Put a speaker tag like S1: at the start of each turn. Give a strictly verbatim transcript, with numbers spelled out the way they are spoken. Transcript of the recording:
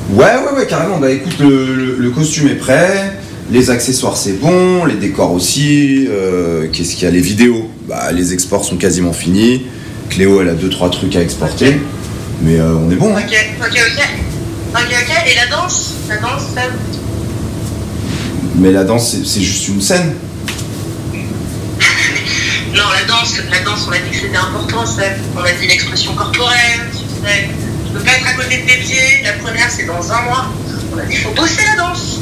S1: Ouais, ouais, ouais, carrément. Bah écoute, le, le, le costume est prêt, les accessoires c'est bon, les décors aussi. Euh, qu'est-ce qu'il y a? Les vidéos, bah les exports sont quasiment finis. Cléo, elle a deux trois trucs à exporter, okay. mais euh, on est bon. Hein.
S2: Ok, ok, ok. Ok, ok. Et la danse? La danse, ça...
S1: Mais la danse, c'est, c'est juste une scène.
S2: Non, la danse, la danse, on a dit que c'était important, ça. On a dit l'expression corporelle, tu sais. Je peux pas être à côté de tes pieds. La première, c'est dans un mois. On a dit qu'il faut bosser la danse.